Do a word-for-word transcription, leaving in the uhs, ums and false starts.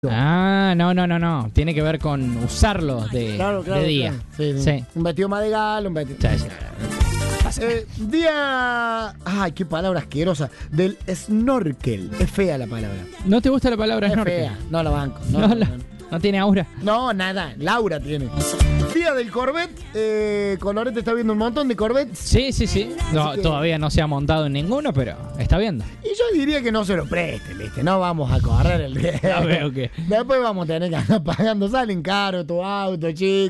Ah, no, no, no, no. Tiene que ver con usarlo de, Claro, claro, de día. claro. Sí, sí. Sí. Un vestido más de gala, un vestido... Sí, sí. Eh, día... Ay, qué palabra asquerosa. Del snorkel. Es fea la palabra. ¿No te gusta la palabra Es snorkel? fea. No la banco. No, No, no, la- no. no tiene aura. No, nada. Laura tiene. Día del Corvette. Eh, Colorete está viendo un montón de Corvettes. Sí, sí, sí. No, Así que- Todavía no se ha montado en ninguno, pero está viendo. Y yo diría que no se lo presten, ¿viste? No vamos a correr el día. Ya veo que- Después vamos a tener que andar pagando. Salen caros tu auto, chicos.